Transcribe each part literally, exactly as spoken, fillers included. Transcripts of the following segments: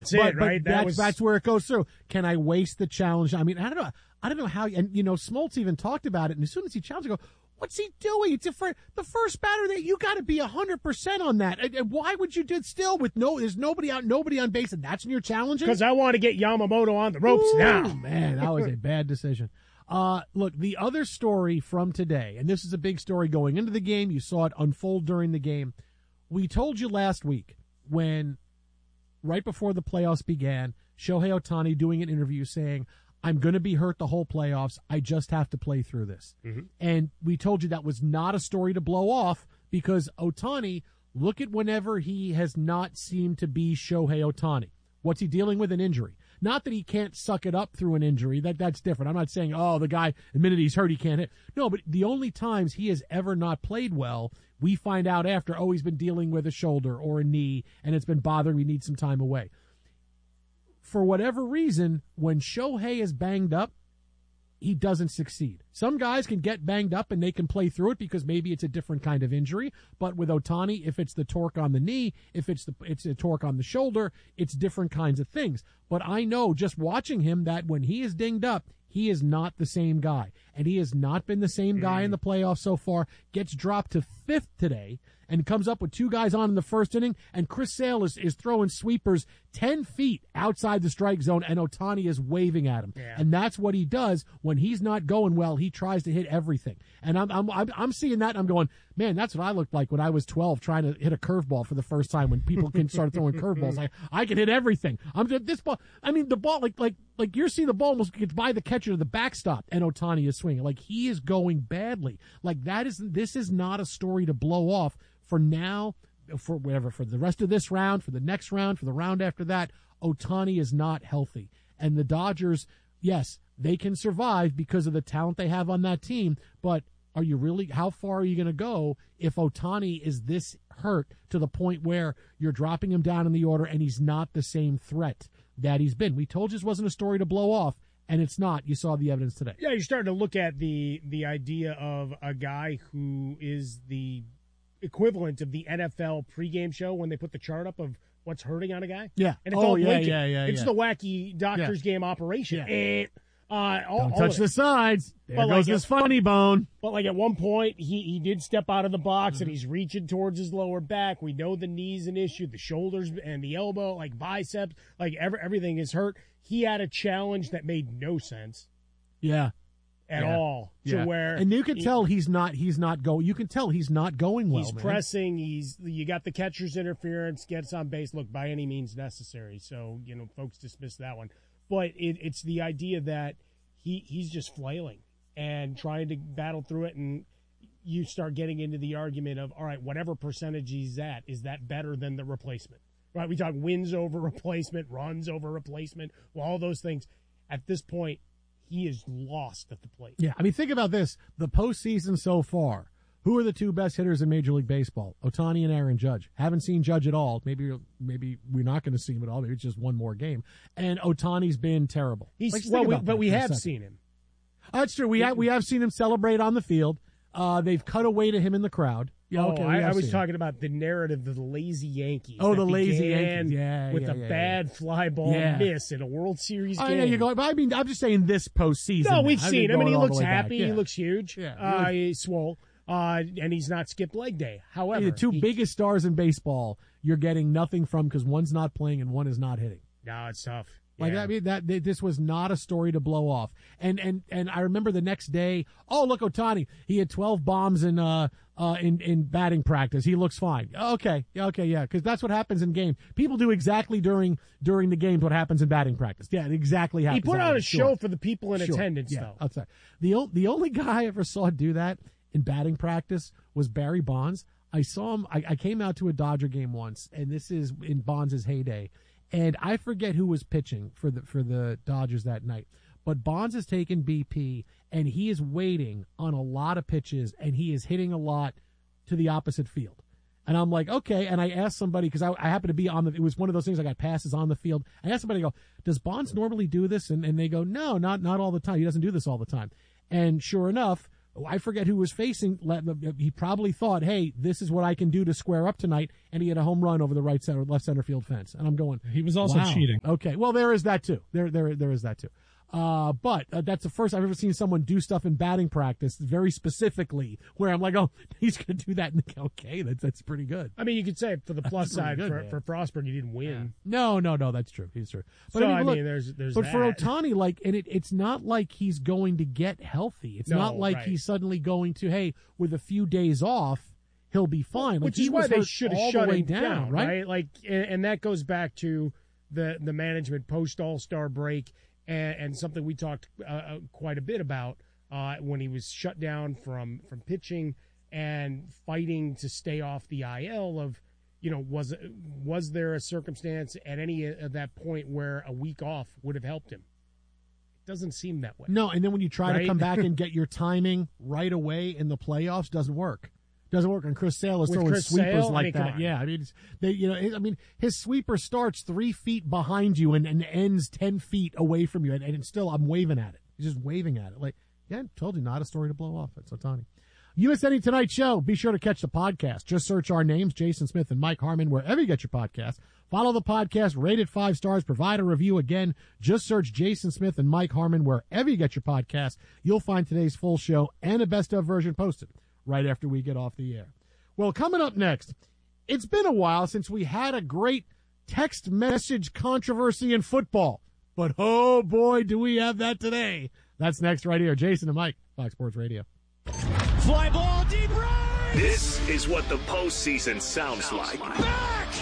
That's but, it, right? But That that's, was... that's where it goes through. Can I waste the challenge? I mean, I don't know. I don't know how. And you know, Smoltz even talked about it. And as soon as he challenged, I go, what's he doing? It's a fir- the first batter that you got to be a hundred percent on that. And, and why would you do it still with no? There's nobody out, nobody on base, and that's when you're challenging. Because I want to get Yamamoto on the ropes Ooh, now. Man, that was a bad decision. Uh, look, the other story from today, and this is a big story going into the game. You saw it unfold during the game. We told you last week when, right before the playoffs began, Shohei Ohtani doing an interview saying, I'm going to be hurt the whole playoffs. I just have to play through this. Mm-hmm. And we told you that was not a story to blow off because Ohtani, look at whenever he has not seemed to be Shohei Ohtani. What's he dealing with? An injury. Not that he can't suck it up through an injury. That That's different. I'm not saying, oh, the guy, the minute he's hurt, he can't hit. No, but the only times he has ever not played well, we find out after, oh, he's been dealing with a shoulder or a knee, and it's been bothering, we need some time away. For whatever reason, when Shohei is banged up, he doesn't succeed. Some guys can get banged up and they can play through it because maybe it's a different kind of injury. But with Ohtani, if it's the torque on the knee, if it's the it's a torque on the shoulder, it's different kinds of things. But I know just watching him that when he is dinged up, he is not the same guy. And he has not been the same guy in the playoffs so far. Gets dropped to fifth today and comes up with two guys on in the first inning. And Chris Sale is, is throwing sweepers ten feet outside the strike zone, and Ohtani is waving at him. Yeah. And that's what he does when he's not going well. He tries to hit everything. And I'm, I'm, I'm, I'm seeing that, and I'm going, man, that's what I looked like when I was twelve trying to hit a curveball for the first time when people can start throwing curveballs. I, I can hit everything. I'm this ball. I mean, the ball, like, like, like you're seeing the ball almost gets by the catcher to the backstop, and Ohtani is swinging. Like, he is going badly. Like, that is, this is not a story to blow off for now, for whatever, for the rest of this round, for the next round, for the round after that. Ohtani is not healthy. And the Dodgers, yes, they can survive because of the talent they have on that team, but are you really, how far are you going to go if Ohtani is this hurt to the point where you're dropping him down in the order and he's not the same threat that he's been? We told you this wasn't a story to blow off, and it's not. You saw the evidence today. Yeah, you're starting to look at the the idea of a guy who is the equivalent of the N F L pregame show when they put the chart up of what's hurting on a guy. Yeah. And it's oh, all yeah, blinking. yeah, yeah, It's yeah. the wacky doctor's yeah. game operation. Yeah. Eh, uh, all, Don't all touch the sides. There but goes like his funny bone. But like at one point, he, he did step out of the box Mm-hmm. and he's reaching towards his lower back. We know the knee's an issue, the shoulders and the elbow, like biceps, like every, everything is hurt. He had a challenge that made no sense. Yeah. At yeah. all. Yeah. To where and you can he, tell he's not he's not going you can tell he's not going well. He's man. pressing, he's you got the catcher's interference, gets on base, look, by any means necessary. So, you know, folks dismiss that one. But it, it's the idea that he he's just flailing and trying to battle through it, and you start getting into the argument of, all right, whatever percentage he's at, is that better than the replacement? Right? We talk wins over replacement, runs over replacement, well, all those things. At this point, he is lost at the plate. Yeah, I mean, think about this. The postseason so far, who are the two best hitters in Major League Baseball? Ohtani and Aaron Judge. Haven't seen Judge at all. Maybe maybe we're not going to see him at all. Maybe it's just one more game. And Ohtani's been terrible. He's like, well, we, but we have seen him. Oh, that's true. We have, we have seen him celebrate on the field. Uh, they've cut away to him in the crowd. Yeah, oh, okay, I, I was him. talking about the narrative of the lazy Yankees. Oh, the lazy Yankees. Yeah, with yeah, a yeah, bad yeah. fly ball yeah. miss in a World Series game. I know you're going, but I mean, I'm just saying this postseason. No, we've now. seen I him. I mean, he looks happy. happy. Yeah. He looks huge. Yeah, uh, he's swole. Uh, and he's not skipped leg day. However, I mean, the two he, biggest stars in baseball, you're getting nothing from because one's not playing and one is not hitting. No, it's tough. Like yeah. I mean, that this was not a story to blow off. And and and I remember the next day. Oh, look, Ohtani. He had twelve bombs in uh uh in in batting practice. He looks fine. Okay, okay, yeah, because that's what happens in games. People do exactly during during the games what happens in batting practice. Yeah, it exactly happens. He put on a sure. show for the people in sure. attendance, yeah, though. Outside. The o- the only guy I ever saw do that in batting practice was Barry Bonds. I saw him. I, I came out to a Dodger game once, and this is in Bonds' heyday. And I forget who was pitching for the for the Dodgers that night. But Bonds has taken B P, and he is waiting on a lot of pitches, and he is hitting a lot to the opposite field. And I'm like, okay. And I asked somebody, because I, I happened to be on the, it was one of those things I got passes on the field. I asked somebody, I go, does Bonds normally do this? And, and they go, no, not not all the time. He doesn't do this all the time. And sure enough, I forget who was facing. He probably thought, hey, this is what I can do to square up tonight, and he had a home run over the right center, left center field fence. And I'm going, he was also wow. cheating. Okay, well, there is that too. There, there, there is that too. Uh, but uh, that's the first I've ever seen someone do stuff in batting practice very specifically where I'm like, oh, he's going to do that. Okay, that's that's pretty good. I mean, you could say for the plus side, good, for, man. for Frostberg, he didn't win. Yeah. No, no, no, that's true. He's true. But so, I mean, I look, mean there's, there's but that. for Ohtani, like, and it, it's not like he's going to get healthy. It's No, not like right. he's suddenly going to, hey, with a few days off, he'll be fine. Like, Which he is why was they hurt should have all shut the way him down, down, right? right? Like, and, and that goes back to the the management post All Star break, and, and something we talked uh, quite a bit about uh, when he was shut down from from pitching and fighting to stay off the I L. Of, you know, was was there a circumstance at any of that point where a week off would have helped him? It doesn't seem that way. No, and then when you try right? to come back and get your timing right away in the playoffs, doesn't work. Doesn't work. And Chris Sale is With throwing Chris sweepers Sale? like I mean, come that. on. Yeah, I mean, it's, they, you know, I mean, his sweeper starts three feet behind you and, and ends ten feet away from you, and, and it's still, I'm waving at it. He's just waving at it. Like, yeah, I told you, not a story to blow off. It's Ohtani. U S A Tonight Show. Be sure to catch the podcast. Just search our names, Jason Smith and Mike Harmon, wherever you get your podcast. Follow the podcast, rate it five stars, provide a review. Again, just search Jason Smith and Mike Harmon wherever you get your podcast. You'll find today's full show and a best of version posted right after we get off the air. Well, coming up next, it's been a while since we had a great text message controversy in football. But, oh, boy, do we have that today. That's next right here. Jason and Mike, Fox Sports Radio. Fly ball deep right. This is what the postseason sounds like. Back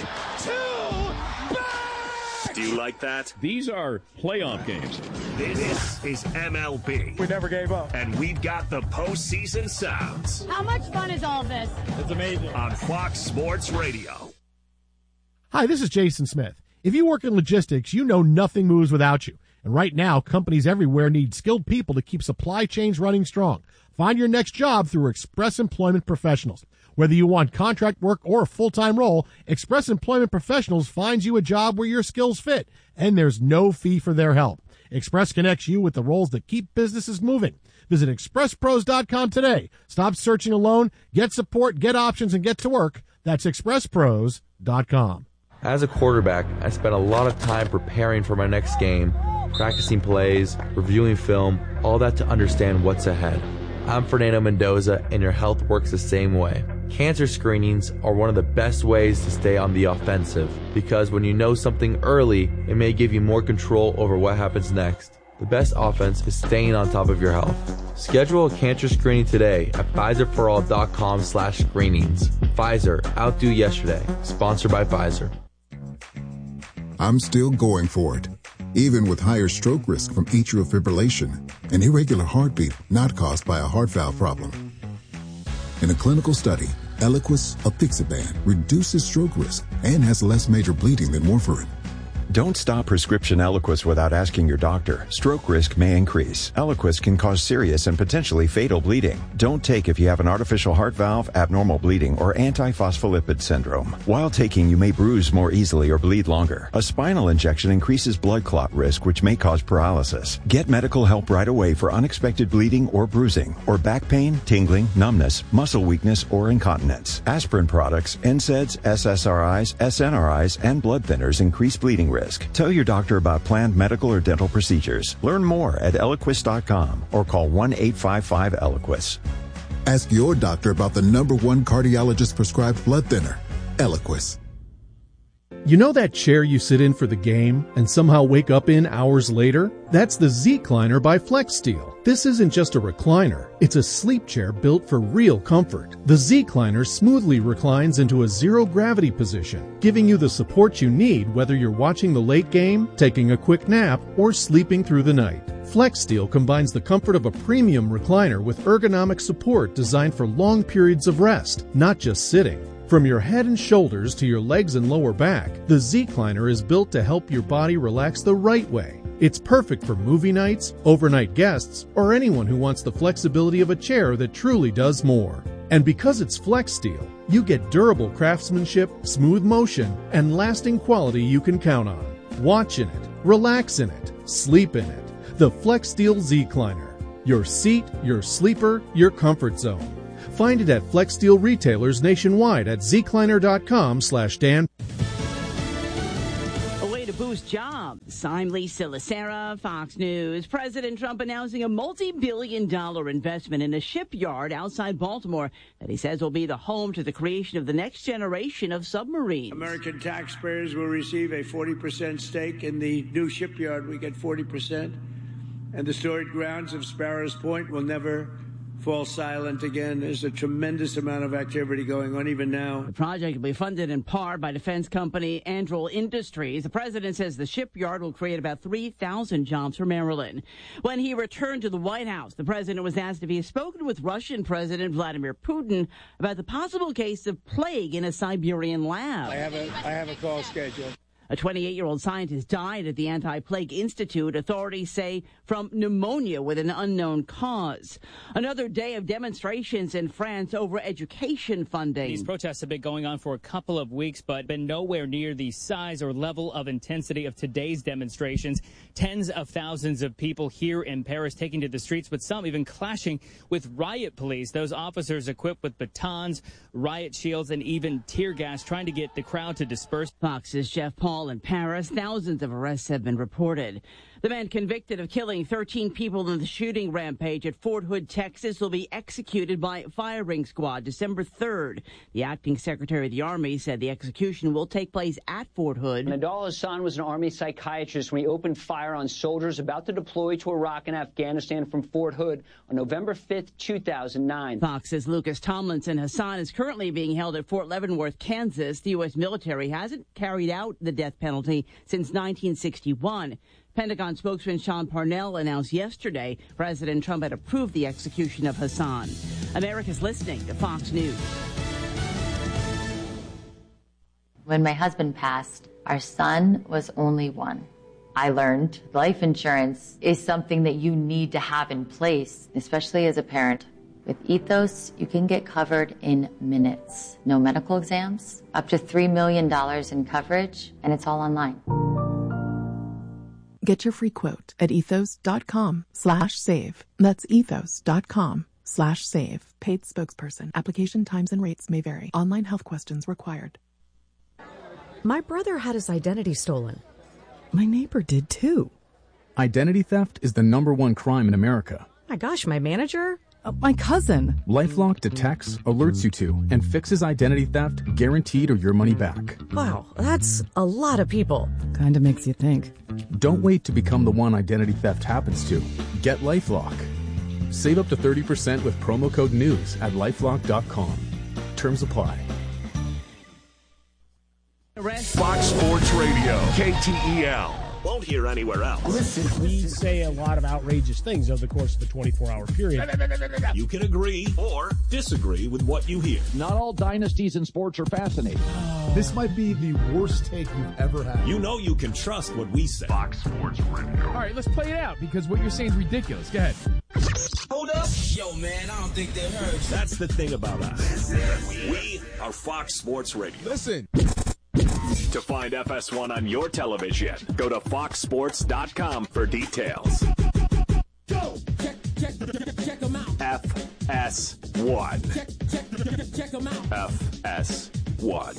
to back. Do you like that? These are playoff games. This is M L B. We never gave up. And we've got the postseason sounds How much fun is all this? It's amazing. on Fox Sports Radio. Hi, this is Jason Smith. If you work in logistics, you know nothing moves without you. And right now, companies everywhere need skilled people to keep supply chains running strong. Find your next job through Express Employment Professionals. Whether you want contract work or a full-time role, Express Employment Professionals finds you a job where your skills fit, and there's no fee for their help. Express connects you with the roles that keep businesses moving. Visit express pros dot com today. Stop searching alone. Get support, get options, and get to work. That's express pros dot com. As a quarterback, I spent a lot of time preparing for my next game, practicing plays, reviewing film, all that to understand what's ahead. I'm Fernando Mendoza, and your health works the same way. Cancer screenings are one of the best ways to stay on the offensive, because when you know something early, it may give you more control over what happens next. The best offense is staying on top of your health. Schedule a cancer screening today at Pfizer for all dot com slash screenings. Pfizer, outdo yesterday. Sponsored by Pfizer. I'm still going for it, even with higher stroke risk from atrial fibrillation, an irregular heartbeat not caused by a heart valve problem. In a clinical study, Eliquis apixaban reduces stroke risk and has less major bleeding than warfarin. Don't stop prescription Eliquis without asking your doctor. Stroke risk may increase. Eliquis can cause serious and potentially fatal bleeding. Don't take if you have an artificial heart valve, abnormal bleeding, or antiphospholipid syndrome. While taking, you may bruise more easily or bleed longer. A spinal injection increases blood clot risk, which may cause paralysis. Get medical help right away for unexpected bleeding or bruising, or back pain, tingling, numbness, muscle weakness, or incontinence. Aspirin products, N SAIDs, S S R Is, S N R Is, and blood thinners increase bleeding risk. Tell your doctor about planned medical or dental procedures. Learn more at Eliquis dot com or call one eight five five Eliquis. Ask your doctor about the number one cardiologist prescribed blood thinner, Eliquis. You know that chair you sit in for the game and somehow wake up in hours later? That's the Z-Cliner by FlexSteel. This isn't just a recliner. It's a sleep chair built for real comfort. The Z-Cliner smoothly reclines into a zero-gravity position, giving you the support you need whether you're watching the late game, taking a quick nap, or sleeping through the night. FlexSteel combines the comfort of a premium recliner with ergonomic support designed for long periods of rest, not just sitting. From your head and shoulders to your legs and lower back, the Z-Cliner is built to help your body relax the right way. It's perfect for movie nights, overnight guests, or anyone who wants the flexibility of a chair that truly does more. And because it's FlexSteel, you get durable craftsmanship, smooth motion, and lasting quality you can count on. Watch in it, relax in it, sleep in it. The FlexSteel Z-Cliner. Your seat, your sleeper, your comfort zone. Find it at FlexSteel retailers nationwide at zecliner.com slash Dan. A way to boost jobs. I'm Lisa Lacera, Fox News. President Trump announcing a multi-billion dollar investment in a shipyard outside Baltimore that he says will be the home to the creation of the next generation of submarines. American taxpayers will receive a forty percent stake in the new shipyard. We get forty percent. And the storied grounds of Sparrows Point will never fall silent again. There's a tremendous amount of activity going on even now. The project will be funded in part by defense company Anduril Industries. The president says the shipyard will create about three thousand jobs for Maryland. When he returned to the White House, the president was asked if he has spoken with Russian President Vladimir Putin about the possible case of plague in a Siberian lab. I have a, I have a call scheduled. A twenty-eight-year-old scientist died at the Anti-Plague Institute, authorities say, from pneumonia with an unknown cause. Another day of demonstrations in France over education funding. These protests have been going on for a couple of weeks, but been nowhere near the size or level of intensity of today's demonstrations. Tens of thousands of people here in Paris taking to the streets, with some even clashing with riot police. Those officers equipped with batons, riot shields, and even tear gas, trying to get the crowd to disperse. Fox's Jeff Paul in Paris. Thousands of arrests have been reported. The man convicted of killing thirteen people in the shooting rampage at Fort Hood, Texas, will be executed by firing squad December third. The acting secretary of the Army said the execution will take place at Fort Hood. Nidal Hasan was an Army psychiatrist when he opened fire on soldiers about to deploy to Iraq and Afghanistan from Fort Hood on November fifth, two thousand nine. Fox's Lucas Tomlinson. Hasan is currently being held at Fort Leavenworth, Kansas. The U S military hasn't carried out the death penalty since nineteen sixty-one. Pentagon spokesman Sean Parnell announced yesterday President Trump had approved the execution of Hasan. America's listening to Fox News. When my husband passed, our son was only one. I learned life insurance is something that you need to have in place, especially as a parent. With Ethos, you can get covered in minutes. No medical exams, up to three million dollars in coverage, and it's all online. Get your free quote at ethos.com slash save. That's ethos.com slash save. Paid spokesperson. Application times and rates may vary. Online health questions required. My brother had his identity stolen. My neighbor did too. Identity theft is the number one crime in America. My gosh, my manager? Uh, my cousin. LifeLock detects, alerts you to, and fixes identity theft guaranteed or your money back. Wow, that's a lot of people. Kinda makes you think. Don't wait to become the one identity theft happens to. Get LifeLock. Save up to thirty percent with promo code NEWS at lifelock dot com. Terms apply. Fox Sports Radio, K T E L. Won't hear anywhere else. Listen, we say a lot of outrageous things over the course of a twenty-four hour period. You can agree or disagree with what you hear. Not all dynasties in sports are fascinating. Oh. This might be the worst take you've ever had. You know you can trust what we say. Fox Sports Radio. All right, let's play it out because what you're saying is ridiculous. Go ahead. Hold up. Yo, man, I don't think they heard you. That's the thing about us. We are Fox Sports Radio. Listen. To find F S one on your television, go to fox sports dot com for details. Go! Check, check, check, check them out. F S one. Check, check, check, check them out. F S one.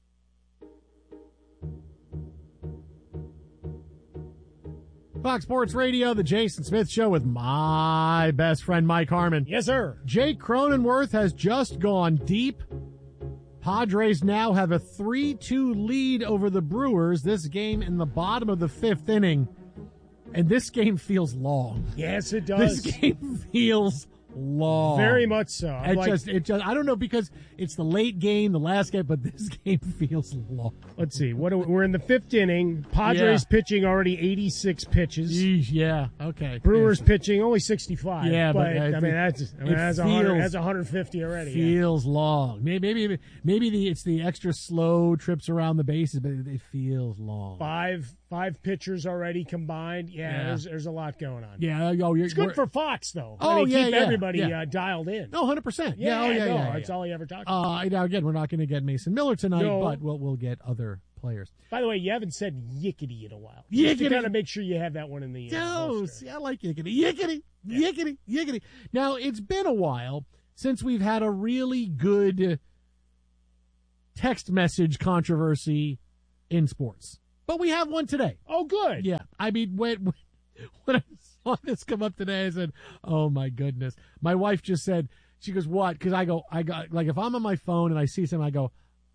Fox Sports Radio, the Jason Smith Show with my best friend Mike Harmon. Yes, sir. Jake Cronenworth has just gone deep. Padres now have a three two lead over the Brewers. This game in the bottom of the fifth inning. And this game feels long. Yes, it does. This game feels long. Very much so. It like, just, it just, I don't know, because it's the late game, the last game, but this game feels long. Let's see. What are we, we're in the fifth inning. Padres yeah. pitching already eighty-six pitches. Yeesh, yeah, okay. Brewers yeah. pitching only sixty-five. Yeah, but, but uh, I mean that's I mean, that's, feels, one hundred, that's one hundred fifty already. Feels yeah. long. Maybe maybe maybe the, it's the extra slow trips around the bases, but it feels long. Five five pitchers already combined. Yeah, yeah. There's, there's a lot going on. Yeah, oh, you're, it's good for Fox though. Oh I mean, yeah, keep yeah, everybody yeah. Uh, dialed in. No, one hundred percent. Yeah, yeah, oh, yeah, no, yeah, yeah. That's all he ever talked about. Uh, now again, we're not going to get Mason Miller tonight, no. but we'll we'll get other players. By the way, you haven't said yickety in a while. Yickety. Just to kind of make sure you have that one in the uh, No, holster. see, I like yickety. Yickety, yeah. yickety, yickety. Now, it's been a while since we've had a really good text message controversy in sports. But we have one today. Oh, good. Yeah. I mean, when, when I saw this come up today, I said, oh, my goodness. My wife just said, she goes, what? Because I go, I got, like, if I'm on my phone and I see something, I go,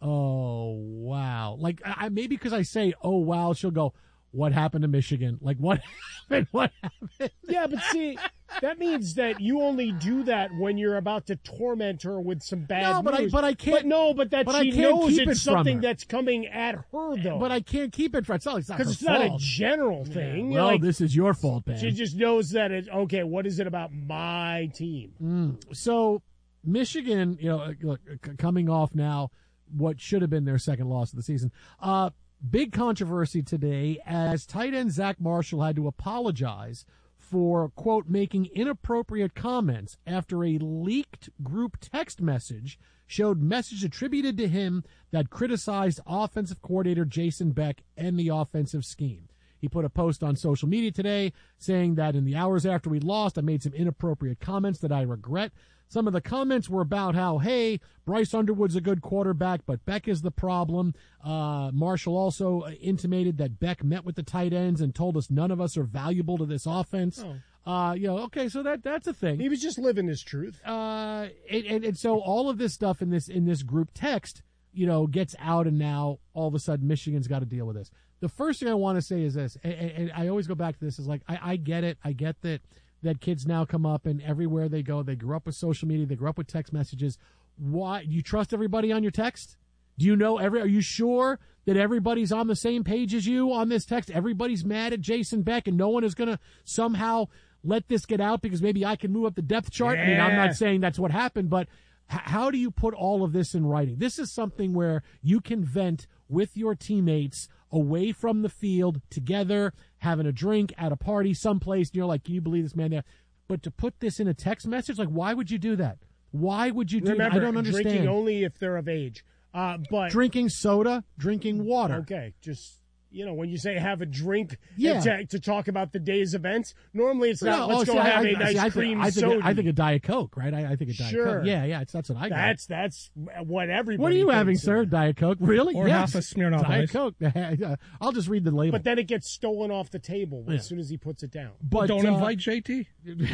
oh, wow. Like, I, maybe because I say, oh, wow, she'll go, what happened to Michigan? Like, what happened? What happened? Yeah, but see, that means that you only do that when you're about to torment her with some bad no, but news. I, but I can't. But no, but that but she I can't knows keep it's it from something her. that's coming at her, though. But I can't keep it from it's not, it's not because her it's not a fault. general thing. Yeah, well, like, this is your fault, Ben. She just knows that it's okay. What is it about my team? Mm. So Michigan, you know, look, coming off now, what should have been their second loss of the season. Uh, big controversy today as tight end Zach Marshall had to apologize for, quote, making inappropriate comments after a leaked group text message showed message attributed to him that criticized offensive coordinator Jason Beck and the offensive scheme. He put a post on social media today saying that in the hours after we lost, I made some inappropriate comments that I regret. Some of the comments were about how, hey, Bryce Underwood's a good quarterback, but Beck is the problem. Uh, Marshall also intimated that Beck met with the tight ends and told us none of us are valuable to this offense. Oh. Uh, you know, okay, so that that's a thing. He was just living his truth. Uh, and, and, and so all of this stuff in this in this group text, you know, gets out, and now all of a sudden Michigan's got to deal with this. The first thing I want to say is this, and, and I always go back to this, is like, I, I get it. I get that. that kids now come up and everywhere they go, they grew up with social media, they grew up with text messages. Why? You trust everybody on your text? Do you know every, are you sure that everybody's on the same page as you on this text? Everybody's mad at Jason Beck and no one is going to somehow let this get out because maybe I can move up the depth chart. Yeah. I mean, I'm not saying that's what happened, but h- how do you put all of this in writing? This is something where you can vent with your teammates away from the field together, having a drink at a party someplace, and you're like, can you believe this man there? But to put this in a text message, like, why would you do that? Why would you do Remember, that? I don't understand. Drinking only if they're of age. Uh, but drinking soda, drinking water. Okay, just, you know, when you say have a drink yeah. to, to talk about the day's events, normally it's not, no, let's oh, go see, have I, a I, nice see, I cream think, I think, soda. I think a Diet Coke, right? I, I think a Diet sure. Coke. Yeah, yeah, it's, that's what I got. That's, that's what everybody What are you thinks having, sir? of. Diet Coke? Really? Or yes. half a Smirnoff Diet Ice. Coke. I'll just read the label. But then it gets stolen off the table Yeah. as soon as he puts it down. But don't uh, invite J T.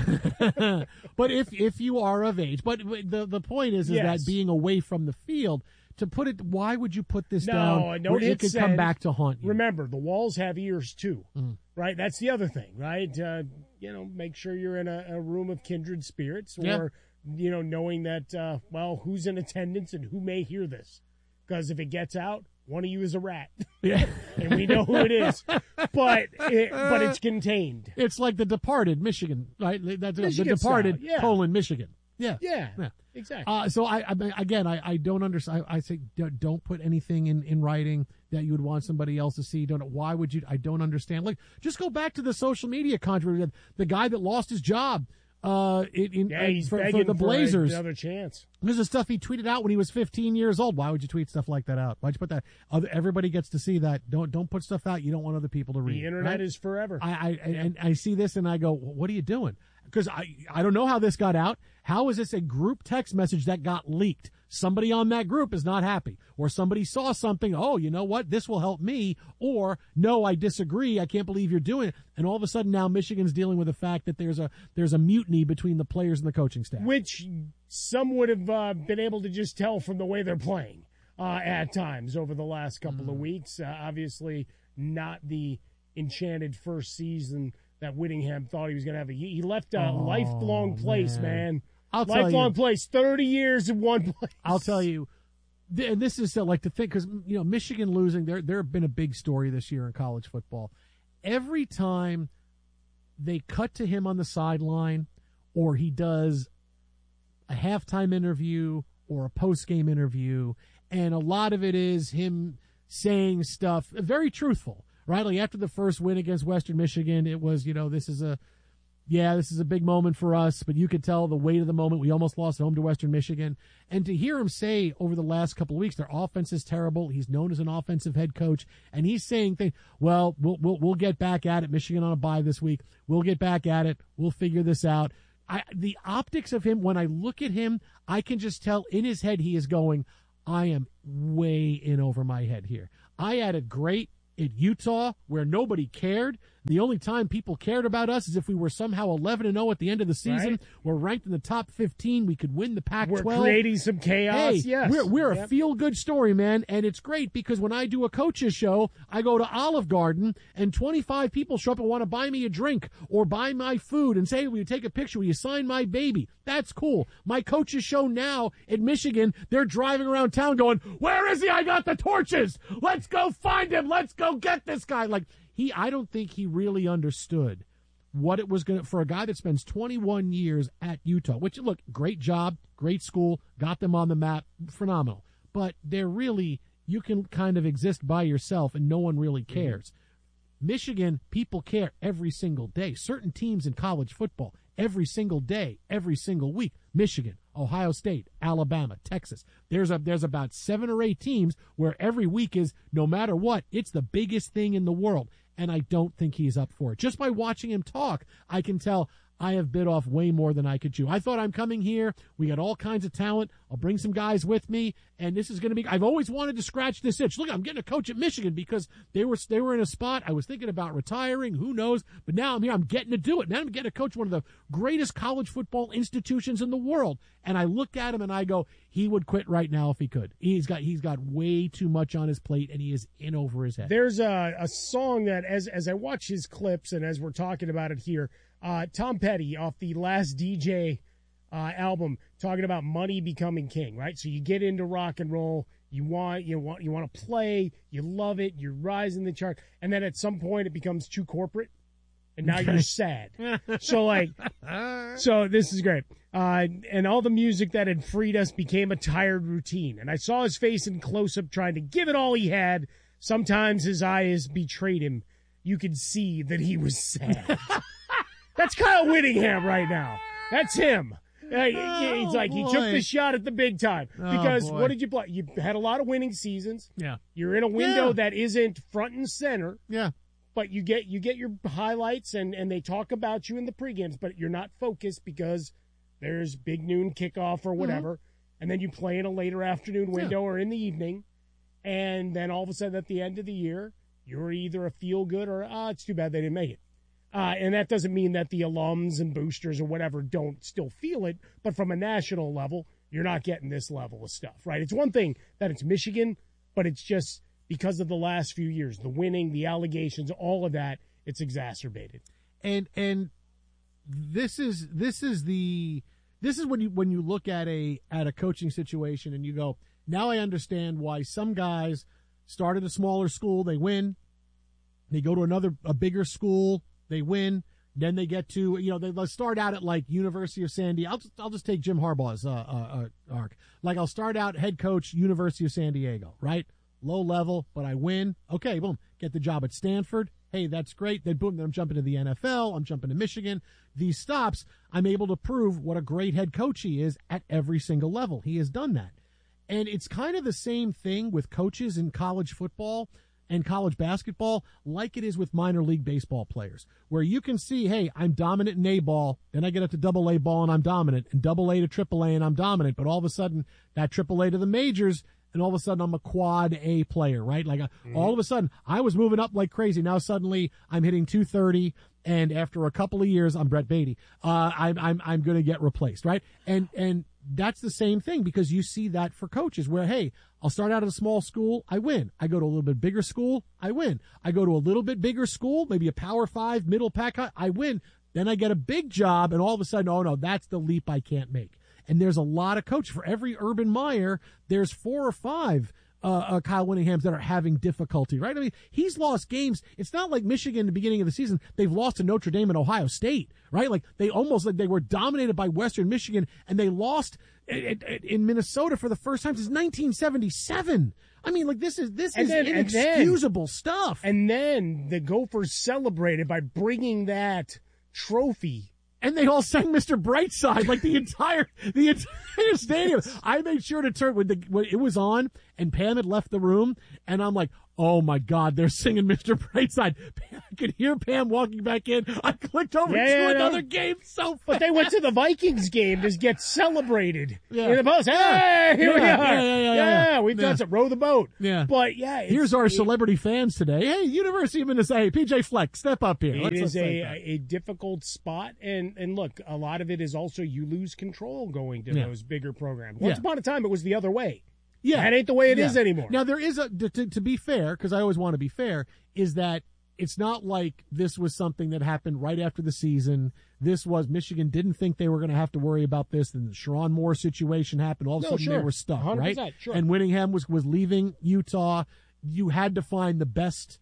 But if if you are of age, but the the point is is Yes. that being away from the field, to put it, why would you put this No, down? don't where hit it could send. come back to haunt you. Remember, the walls have ears too, Mm. right? That's the other thing, right? Uh, you know, make sure you're in a, a room of kindred spirits, or Yeah. you know, knowing that uh, well, who's in attendance and who may hear this, because if it gets out, one of you is a rat, Yeah. and we know who it is. But it, but it's contained. It's like The Departed, Michigan, right? That's The Michigan Departed, style, yeah. colon, Michigan. Yeah. Yeah, Yeah. exactly. Uh, so I, I mean, again, I, I don't understand. I, I say don't, don't put anything in, in writing that you would want somebody else to see. Don't. Why would you? I don't understand. Like, just go back to the social media controversy. The guy that lost his job, uh, in, in yeah, he's for, begging for the Blazers. for another chance. This is stuff he tweeted out when he was fifteen years old. Why would you tweet stuff like that out? Why'd you put that? Other, everybody gets to see that. Don't don't put stuff out you don't want other people to read. The internet right? is forever. I, I and I see this and I go, what are you doing? Because I I don't know how this got out. How is this a group text message that got leaked? Somebody on that group is not happy, or somebody saw something. Oh, you know what? This will help me. Or no, I disagree. I can't believe you're doing it. And all of a sudden now Michigan's dealing with the fact that there's a there's a mutiny between the players and the coaching staff. Which some would have uh, been able to just tell from the way they're playing uh, at times over the last couple Mm. of weeks. Uh, obviously, not the enchanted first season that Whittingham thought he was going to have. He, he left a Oh, lifelong place, man. man. I'll tell lifelong you. place, thirty years in one place. I'll tell you, th- and this is uh, like the thing, because you know Michigan losing, there there have been a big story this year in college football. Every time they cut to him on the sideline, or he does a halftime interview or a post game interview, and a lot of it is him saying stuff very truthful, right? Like after the first win against Western Michigan, it was, you know, this is a yeah, this is a big moment for us, but you could tell the weight of the moment. We almost lost at home to Western Michigan. And to hear him say over the last couple of weeks, their offense is terrible. He's known as an offensive head coach, and he's saying things, well, we'll, we'll, we'll get back at it. Michigan on a bye this week. We'll get back at it. We'll figure this out. I, the optics of him, when I look at him, I can just tell in his head he is going, I am way in over my head here. I had it great at Utah where nobody cared. The only time people cared about us is if we were somehow eleven and oh at the end of the season. Right. We're ranked in the top fifteen. We could win the Pac twelve. We're creating some chaos. Hey, yes. We're, we're yep. a feel-good story, man, and it's great because when I do a coach's show, I go to Olive Garden, and twenty-five people show up and want to buy me a drink or buy my food and say, will you take a picture? Will you sign my baby? That's cool. My coach's show now at Michigan, they're driving around town going, where is he? I got the torches. Let's go find him. Let's go get this guy. Like, He, I don't think he really understood what it was going to, for a guy that spends twenty-one years at Utah, which, look, great job, great school, got them on the map, phenomenal. But they're really, you can kind of exist by yourself and no one really cares. Mm-hmm. Michigan, people care every single day. Certain teams in college football, every single day, every single week. Michigan, Ohio State, Alabama, Texas. There's a there's about seven or eight teams where every week is, no matter what, it's the biggest thing in the world. And I don't think he's up for it. Just by watching him talk, I can tell I have bit off way more than I could chew. I thought I'm coming here. We got all kinds of talent. I'll bring some guys with me, and this is going to be – I've always wanted to scratch this itch. Look, I'm getting a coach at Michigan because they were they were in a spot. I was thinking about retiring. Who knows? But now I'm here. I'm getting to do it. Now I'm getting to coach one of the greatest college football institutions in the world. And I look at him, and I go, he would quit right now if he could. He's got he's got way too much on his plate, and he is in over his head. There's a, a song that, as as I watch his clips and as we're talking about it here, uh, Tom Petty off the last D J uh, album talking about money becoming king, right? So you get into rock and roll, you want you want you want to play, you love it, you're rising the chart, and then at some point it becomes too corporate, and now Okay. you're sad. So like, so this is great. Uh, and all the music that had freed us became a tired routine. And I saw his face in close-up trying to give it all he had. Sometimes his eyes betrayed him. You could see that he was sad. That's Kyle Whittingham right now. That's him. Like, Oh, He's like, he boy. took the shot at the big time. Oh, Because boy. what did you play? You had a lot of winning seasons. Yeah. You're in a window Yeah. that isn't front and center. Yeah. But you get you get your highlights, and, and they talk about you in the pregames, but you're not focused because there's big noon kickoff or whatever, Mm-hmm. and then you play in a later afternoon window or in the evening, and then all of a sudden at the end of the year, you're either a feel-good or, ah, it's too bad they didn't make it. Uh, and that doesn't mean that the alums and boosters or whatever don't still feel it, but from a national level, you're not getting this level of stuff, right? It's one thing that it's Michigan, but it's just because of the last few years, the winning, the allegations, all of that, it's exacerbated. And and this is this is the this is when you when you look at a at a coaching situation and you go, now I understand why some guys start at a smaller school, they win, they go to another a bigger school, they win, then they get to, you know, they let's start out at like University of San Diego. I'll just, I'll just take Jim Harbaugh's uh, uh, uh, arc. Like I'll start out head coach University of San Diego, right? Low level, but I win. Okay, boom, get the job at Stanford. Hey, that's great. Then boom, then I'm jumping to the N F L. I'm jumping to Michigan. These stops, I'm able to prove what a great head coach he is at every single level. He has done that. And it's kind of the same thing with coaches in college football and college basketball like it is with minor league baseball players, where you can see, hey, I'm dominant in A ball, then I get up to double A ball and I'm dominant, and double A to triple A and I'm dominant, but all of a sudden that triple A to the majors, and all of a sudden I'm a quad A player, right? Like a, mm-hmm. all of a sudden I was moving up like crazy. Now suddenly I'm hitting two thirty, and after a couple of years, I'm Brett Beatty. Uh, I'm I'm I'm going to get replaced, right? And and that's the same thing, because you see that for coaches where, hey, I'll start out at a small school, I win. I go to a little bit bigger school, I win. I go to a little bit bigger school, maybe a Power Five, middle pack, I win. Then I get a big job, and all of a sudden, oh no, that's the leap I can't make. And there's a lot of coaches. For every Urban Meyer, there's four or five uh, uh, Kyle Whittinghams that are having difficulty, right? I mean, he's lost games. It's not like Michigan at the beginning of the season. They've lost to Notre Dame and Ohio State, right? Like they almost like they were dominated by Western Michigan, and they lost in, in Minnesota for the first time since nineteen seventy-seven. I mean, like this is this And is then- and inexcusable stuff. And then the Gophers celebrated by bringing that trophy and they all sang Mister Brightside, like the entire the entire stadium. I made sure to turn when the when it was on, and Pam had left the room, and I'm like, oh my God, they're singing Mister Brightside. I could hear Pam walking back in. I clicked over Yeah, to yeah, another no. game so fast. But they went to the Vikings game to get celebrated Yeah. in the post. Hey, Yeah. here we Yeah, are. yeah, yeah, yeah, yeah. we've Yeah. done some row the boat. Yeah. But yeah, it's, Here's our it- celebrity fans today. Hey, University of Minnesota. Hey, P J Fleck, step up here. It Let's- is let's say a, that. a difficult spot, and, and look, a lot of it is also you lose control going to Yeah. those bigger programs. Once Yeah. upon a time, it was the other way. Yeah, That ain't the way it is Yeah. anymore. Now there is a to, to, to be fair, because I always want to be fair, is that it's not like this was something that happened right after the season. This was Michigan didn't think they were going to have to worry about this. Then the Sharon Moore situation happened. All of a No, sudden sure. they were stuck, one hundred right? percent, sure. And Whittingham was was leaving Utah. You had to find the best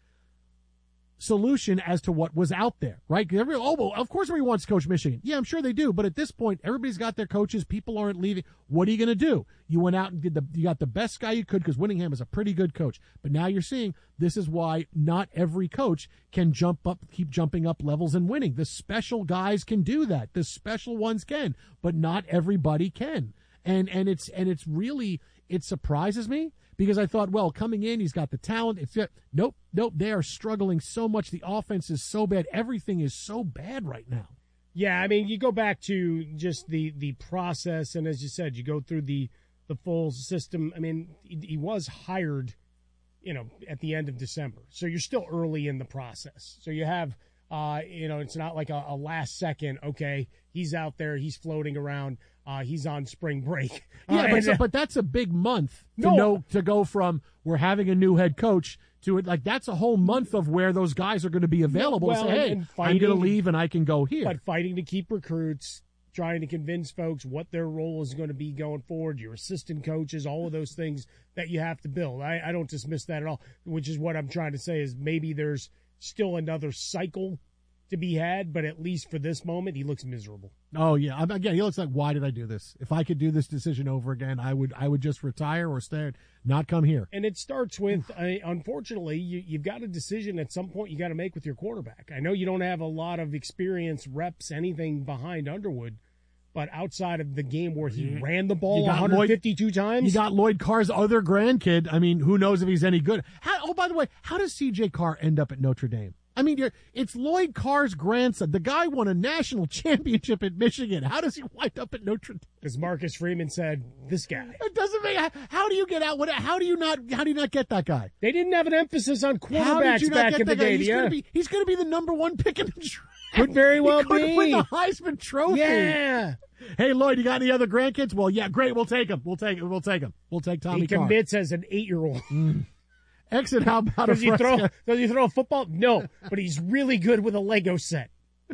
solution as to what was out there, right? 'Cause every, oh, well, of course everybody wants to coach Michigan. Yeah, I'm sure they do. But at this point, everybody's got their coaches. People aren't leaving. What are you going to do? You went out and did the, you got the best guy you could because Whittingham is a pretty good coach. But now you're seeing this is why not every coach can jump up, keep jumping up levels and winning. The special guys can do that. The special ones can, but not everybody can. And, and it's, and it's really, it surprises me. Because I thought, well, coming in, he's got the talent. It's nope, nope. They are struggling so much. The offense is so bad. Everything is so bad right now. Yeah, I mean, you go back to just the, the process, and as you said, you go through the, the full system. I mean, he, he was hired, you know, at the end of December. So you're still early in the process. So you have, uh, you know, it's not like a, a last second, okay, he's out there, he's floating around. Uh, he's on spring break. Yeah, Uh, but, and, so, uh, but that's a big month to No. know to go from we're having a new head coach to it. Like that's a whole month of where those guys are going to be available. Well, to say, hey, and I'm fighting- going to leave and I can go here. But fighting to keep recruits, trying to convince folks what their role is going to be going forward, your assistant coaches, all of those things that you have to build. I, I don't dismiss that at all, which is what I'm trying to say is maybe there's still another cycle to be had, but at least for this moment, he looks miserable. Oh yeah, I'm, again, he looks like, why did I do this? If I could do this decision over again, I would, I would just retire or stay, not come here. And it starts with, uh, unfortunately, you, you've got a decision at some point you got to make with your quarterback. I know you don't have a lot of experience, reps, anything behind Underwood, but outside of the game where he You- ran the ball you got one hundred fifty-two Lloyd, times, You got Lloyd Carr's other grandkid. I mean, who knows if he's any good? How, oh, by the way, how does C J Carr end up at Notre Dame? I mean, you're, it's Lloyd Carr's grandson. The guy won a national championship at Michigan. How does he wind up at Notre Dame? Because Marcus Freeman said, "This guy." It doesn't make. How do you get out? What? How do you not? How do you not get that guy? They didn't have an emphasis on How did you quarterbacks not back get in the that guy? day. He's yeah. gonna be. He's going to be the number one pick in the draft. Could very well he could be. win the Heisman Trophy. Yeah. Hey Lloyd, you got any other grandkids? Well, yeah, great. We'll take them. We'll take. We'll take them. We'll take Tommy He Carr. commits as an eight-year-old. Mm. Exit. How about a Does he throw? Fresca? Does he throw a football? No, but he's really good with a Lego set.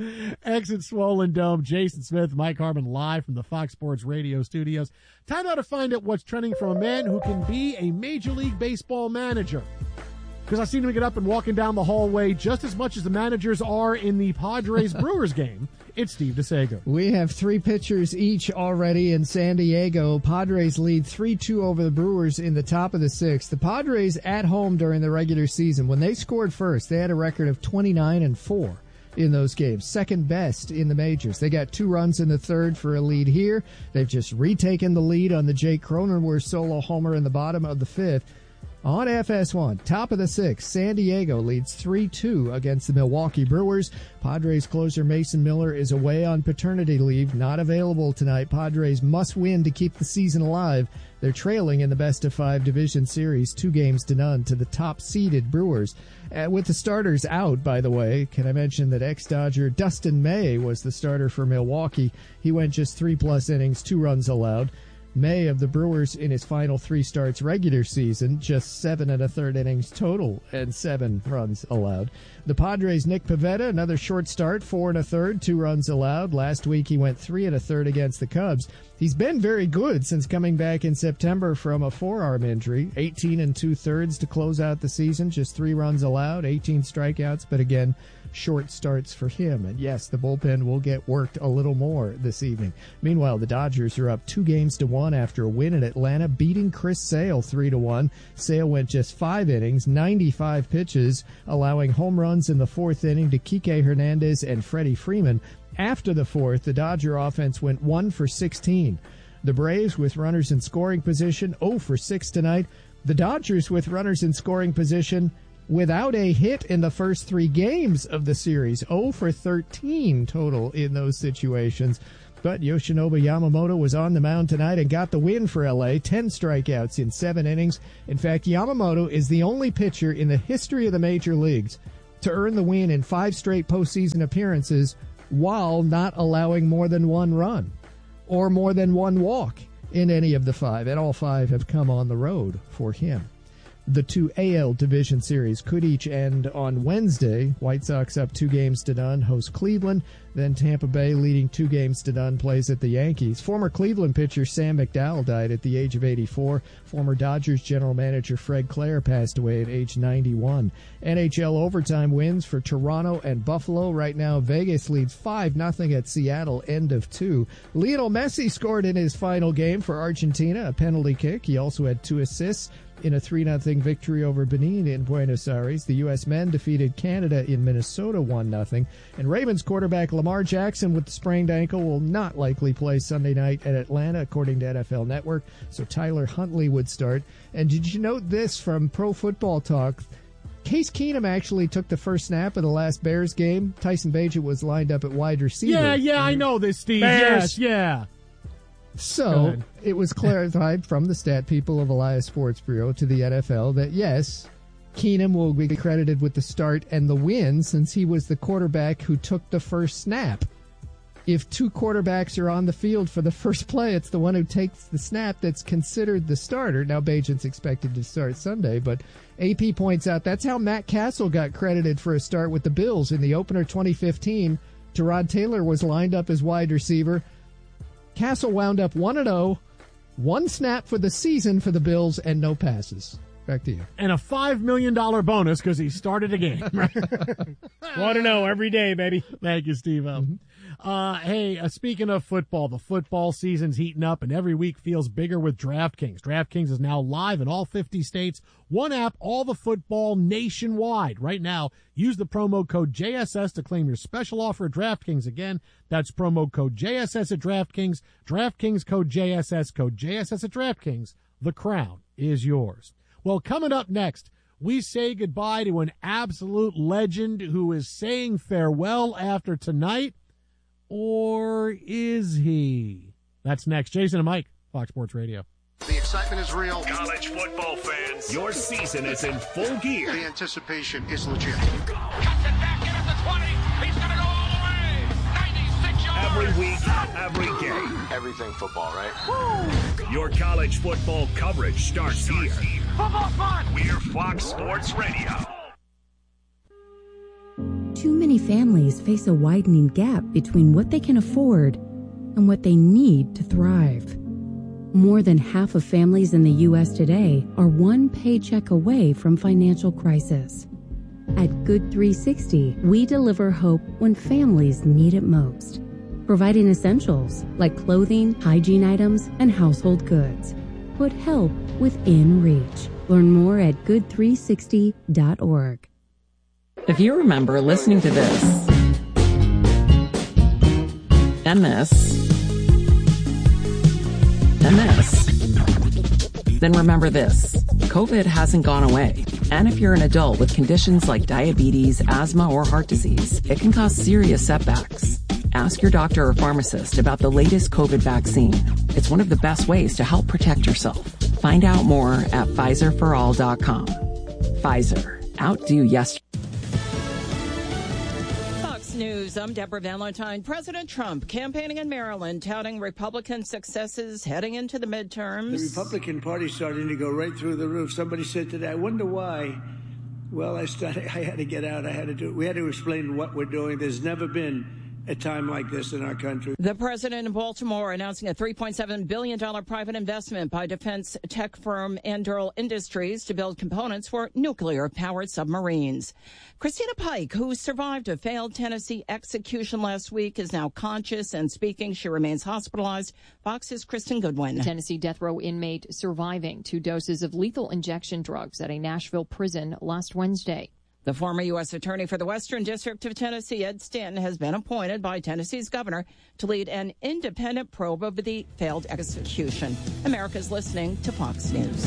Exit Swollen Dome. Jason Smith, Mike Harmon, live from the Fox Sports Radio studios. Time now to find out what's trending from a man who can be a Major League Baseball manager. Because I seen him get up and walking down the hallway just as much as the managers are in the Padres-Brewers game. It's Steve DeSager. We have three pitchers each already in San Diego. Padres lead three two over the Brewers in the top of the sixth. The Padres at home during the regular season, when they scored first, they had a record of twenty-nine and four in those games, second best in the majors. They got two runs in the third for a lead here. They've just retaken the lead on the Jake Cronenworth solo homer in the bottom of the fifth. On F S one, top of the sixth, San Diego leads three two against the Milwaukee Brewers. Padres closer Mason Miller is away on paternity leave, not available tonight. Padres must win to keep the season alive. They're trailing in the best of five division series, two games to none to the top-seeded Brewers. Uh, with the starters out, by the way, can I mention that ex-Dodger Dustin May was the starter for Milwaukee. He went just three-plus innings, two runs allowed. May of the Brewers in his final three starts regular season, just seven and a third innings total and seven runs allowed. The Padres' Nick Pivetta, another short start, four and a third, two runs allowed. Last week he went three and a third against the Cubs. He's been very good since coming back in September from a forearm injury. eighteen and two thirds to close out the season, just three runs allowed, eighteen strikeouts, but again, short starts for him. And yes, the bullpen will get worked a little more this evening. Meanwhile, the Dodgers are up two games to one after a win in Atlanta, beating Chris Sale three to one. Sale went just five innings, ninety-five pitches, allowing home runs in the fourth inning to Kike Hernandez and Freddie Freeman. After the fourth, the Dodger offense went one for sixteen. The Braves, with runners in scoring position, zero for six tonight. The Dodgers, with runners in scoring position, without a hit in the first three games of the series. zero for thirteen total in those situations. But Yoshinobu Yamamoto was on the mound tonight and got the win for L A. Ten strikeouts in seven innings. In fact, Yamamoto is the only pitcher in the history of the major leagues to earn the win in five straight postseason appearances while not allowing more than one run or more than one walk in any of the five. And all five have come on the road for him. The two A L Division Series could each end on Wednesday. White Sox up two games to none, host Cleveland. Then Tampa Bay, leading two games to none, plays at the Yankees. Former Cleveland pitcher Sam McDowell died at the age of eighty-four. Former Dodgers general manager Fred Clare passed away at age ninety-one. N H L overtime wins for Toronto and Buffalo. Right now, Vegas leads five nothing at Seattle, end of two. Lionel Messi scored in his final game for Argentina, a penalty kick. He also had two assists in a three nothing victory over Benin in Buenos Aires. The U S men defeated Canada in Minnesota one nothing. And Ravens quarterback Lamar Jackson with the sprained ankle will not likely play Sunday night at Atlanta, according to N F L Network. So Tyler Huntley would start. And did you note this from Pro Football Talk? Case Keenum actually took the first snap of the last Bears game. Tyson Bagent was lined up at wide receiver. Yeah, yeah, I know this, Steve. Bears. Yes, yeah. So it was clarified from the stat people of Elias Sports Bureau to the N F L that, yes, Keenum will be credited with the start and the win since he was the quarterback who took the first snap. If two quarterbacks are on the field for the first play, it's the one who takes the snap that's considered the starter. Now, Bagent's expected to start Sunday, but A P points out that's how Matt Castle got credited for a start with the Bills. In the opener twenty fifteen, Tyrod Taylor was lined up as wide receiver. Castle wound up one and oh, one snap for the season for the Bills, and no passes. Back to you. And a five million dollars bonus because he started a game. Want to know every day, baby. Thank you, Steve. Mm-hmm. Uh, hey, uh, speaking of football, the football season's heating up, and every week feels bigger with DraftKings. DraftKings is now live in all fifty states. One app, all the football nationwide. Right now, use the promo code J S S to claim your special offer at DraftKings. Again, that's promo code J S S at DraftKings. DraftKings code J S S, code J S S at DraftKings. The crown is yours. Well, coming up next, we say goodbye to an absolute legend who is saying farewell after tonight. Or is he? That's next. Jason and Mike, Fox Sports Radio. The excitement is real. College football fans, your season is in full gear. The anticipation is legit. Every week, every game. Everything football, right? Woo! Your college football coverage starts here. Football fun! We're Fox Sports Radio. Too many families face a widening gap between what they can afford and what they need to thrive. More than half of families in the U S today are one paycheck away from financial crisis. At Good three sixty, we deliver hope when families need it most, providing essentials like clothing, hygiene items, and household goods. Put help within reach. Learn more at good three sixty dot org. If you remember listening to this, and this, and this, then remember this. COVID hasn't gone away. And if you're an adult with conditions like diabetes, asthma, or heart disease, it can cause serious setbacks. Ask your doctor or pharmacist about the latest COVID vaccine. It's one of the best ways to help protect yourself. Find out more at Pfizer for all dot com. Pfizer. Outdo yesterday. News. I'm Deborah Valentine. President Trump campaigning in Maryland, touting Republican successes heading into the midterms. The Republican Party starting to go right through the roof. Somebody said today, I wonder why. Well, I started, I had to get out. I had to do it. We had to explain what we're doing. There's never been a time like this in our country. The president in Baltimore announcing a three point seven billion dollars private investment by defense tech firm Anduril Industries to build components for nuclear-powered submarines. Christina Pike, who survived a failed Tennessee execution last week, is now conscious and speaking. She remains hospitalized. Fox's Kristen Goodwin. Tennessee death row inmate surviving two doses of lethal injection drugs at a Nashville prison last Wednesday. The former U S attorney for the Western District of Tennessee, Ed Stinn, has been appointed by Tennessee's governor to lead an independent probe of the failed execution. America's listening to Fox News.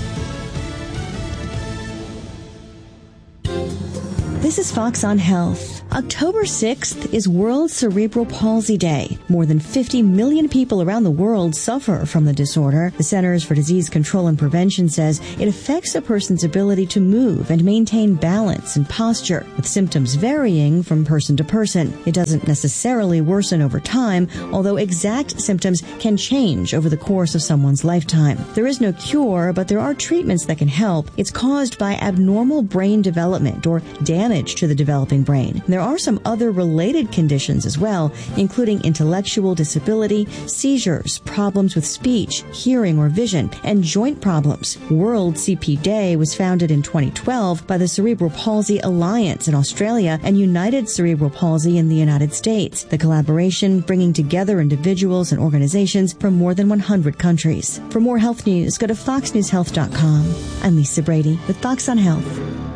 This is Fox on Health. October sixth is World Cerebral Palsy Day. More than fifty million people around the world suffer from the disorder. The Centers for Disease Control and Prevention says it affects a person's ability to move and maintain balance and posture, with symptoms varying from person to person. It doesn't necessarily worsen over time, although exact symptoms can change over the course of someone's lifetime. There is no cure, but there are treatments that can help. It's caused by abnormal brain development or damage to the developing brain. There are some other related conditions as well, including intellectual disability, seizures, problems with speech, hearing or vision, and joint problems. World C P Day was founded in twenty twelve by the Cerebral Palsy Alliance in Australia and United Cerebral Palsy in the United States. The collaboration bringing together individuals and organizations from more than one hundred countries. For more health news, go to fox news health dot com. I'm Lisa Brady with Fox on Health.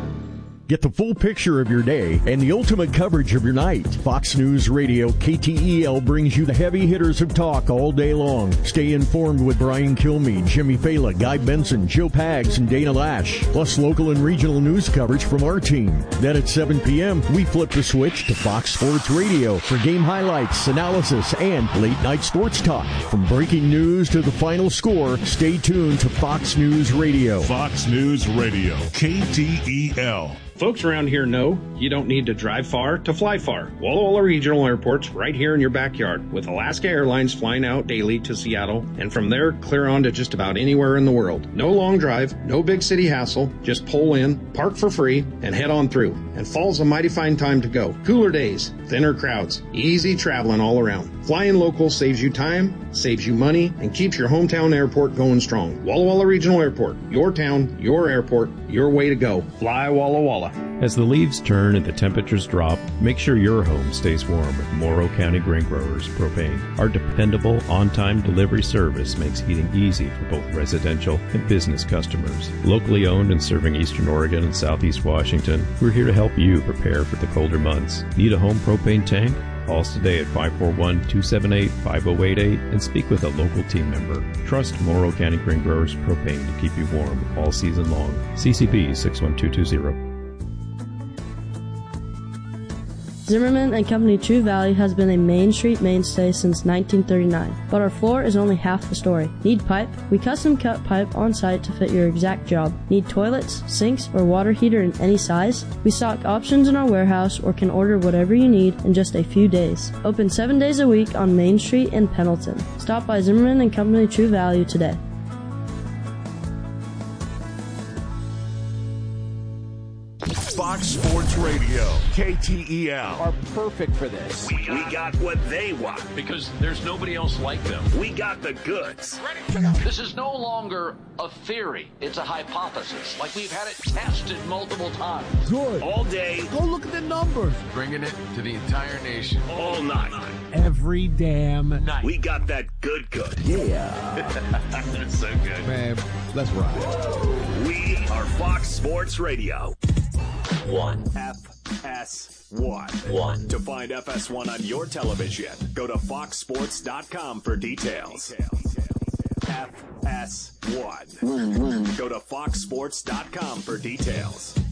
Get the full picture of your day and the ultimate coverage of your night. Fox News Radio K T E L brings you the heavy hitters of talk all day long. Stay informed with Brian Kilmeade, Jimmy Fala, Guy Benson, Joe Pags, and Dana Lash. Plus local and regional news coverage from our team. Then at seven p.m., we flip the switch to Fox Sports Radio for game highlights, analysis, and late-night sports talk. From breaking news to the final score, stay tuned to Fox News Radio. Fox News Radio, K T E L. Folks around here know you don't need to drive far to fly far. Walla Walla Regional Airport's right here in your backyard, with Alaska Airlines flying out daily to Seattle, and from there clear on to just about anywhere in the world. No long drive, no big city hassle, just pull in, park for free, and head on through. And fall's a mighty fine time to go. Cooler days, thinner crowds, easy traveling all around. Flying local saves you time, saves you money, and keeps your hometown airport going strong. Walla Walla Regional Airport, your town, your airport, your way to go. Fly Walla Walla. As the leaves turn and the temperatures drop, make sure your home stays warm with Morrow County Grain Growers Propane. Our dependable, on-time delivery service makes heating easy for both residential and business customers. Locally owned and serving Eastern Oregon and Southeast Washington, we're here to help you prepare for the colder months. Need a home propane tank? Call us today at five four one, two seven eight, five oh eight eight and speak with a local team member. Trust Morrow County Grain Growers Propane to keep you warm all season long. C C P six one two two zero. Zimmerman and Company True Value has been a Main Street mainstay since nineteen thirty-nine, but our floor is only half the story. Need pipe? We custom cut pipe on site to fit your exact job. Need toilets, sinks, or water heater in any size? We stock options in our warehouse or can order whatever you need in just a few days. Open seven days a week on Main Street in Pendleton. Stop by Zimmerman and Company True Value today. Fox Sports Radio, K T E L, are perfect for this. We got, we got what they want because there's nobody else like them. We got the goods. This is no longer a theory. It's a hypothesis. Like we've had it tested multiple times. Good. All day. Go look at the numbers. Bringing it to the entire nation. All night. Every damn night. We got that good good. Yeah. That's so good. Man, let's ride. We are Fox Sports Radio. One. F S one. One. To find F S one on your television, go to fox sports dot com for details. F S one. One. One. Go to fox sports dot com for details.